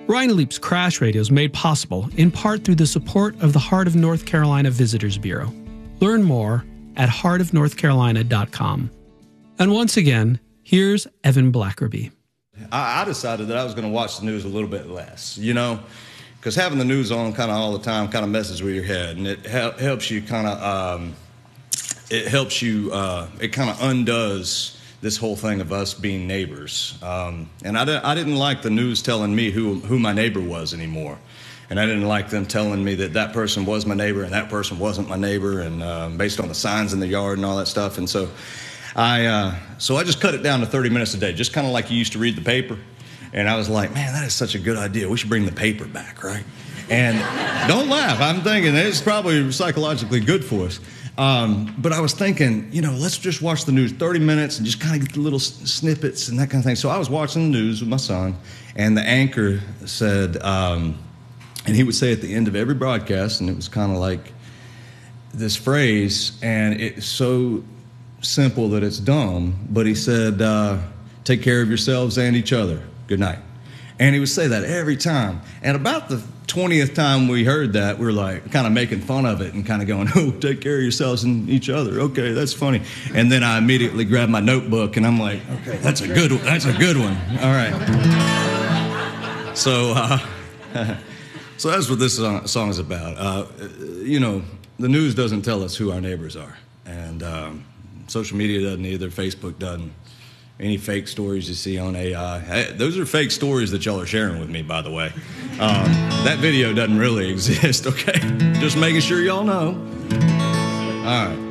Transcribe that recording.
Rhino Leap's Crash Radio is made possible in part through the support of the Heart of North Carolina Visitors Bureau. Learn more at heartofnorthcarolina.com. And once again, here's Evan Blackerby. I decided that I was going to watch the news a little bit less, because having the news on kind of all the time kind of messes with your head, and it helps you kind of, it kind of undoes this whole thing of us being neighbors. And I didn't like the news telling me who my neighbor was anymore. And I didn't like them telling me that person was my neighbor and that person wasn't my neighbor, and based on the signs in the yard and all that stuff. And so I just cut it down to 30 minutes a day, just kind of like you used to read the paper. And I was like, man, that is such a good idea. We should bring the paper back, right? And don't laugh. I'm thinking it's probably psychologically good for us. But I was thinking, let's just watch the news 30 minutes and just kind of get the little snippets and that kind of thing. So I was watching the news with my son, and the anchor said, and he would say at the end of every broadcast, and it was kind of like this phrase, and it's so simple that it's dumb, but he said, take care of yourselves and each other. Good night. And he would say that every time. And about the 20th time we heard that, we were like kind of making fun of it and kind of going, oh, take care of yourselves and each other. Okay, that's funny. And then I immediately grabbed my notebook and I'm like, okay, that's a good one. That's a good one. All right. So that's what this song is about. The news doesn't tell us who our neighbors are. And social media doesn't either. Facebook doesn't. Any fake stories you see on AI. Those are fake stories that y'all are sharing with me, by the way. That video doesn't really exist, okay? Just making sure y'all know. All right.